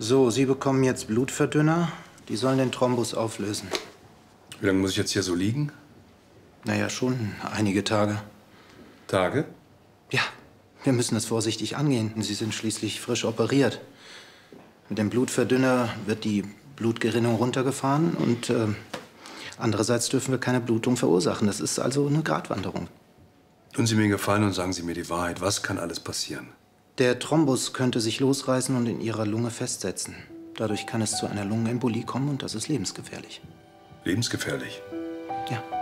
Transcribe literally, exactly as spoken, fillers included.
So, Sie bekommen jetzt Blutverdünner. Die sollen den Thrombus auflösen. Wie lange muss ich jetzt hier so liegen? Naja, schon einige Tage. Tage? Ja, wir müssen es vorsichtig angehen. Sie sind schließlich frisch operiert. Mit dem Blutverdünner wird die Blutgerinnung runtergefahren und äh, andererseits dürfen wir keine Blutung verursachen. Das ist also eine Gratwanderung. Tun Sie mir einen Gefallen und sagen Sie mir die Wahrheit. Was kann alles passieren? Der Thrombus könnte sich losreißen und in Ihrer Lunge festsetzen. Dadurch kann es zu einer Lungenembolie kommen und das ist lebensgefährlich. Lebensgefährlich? Ja.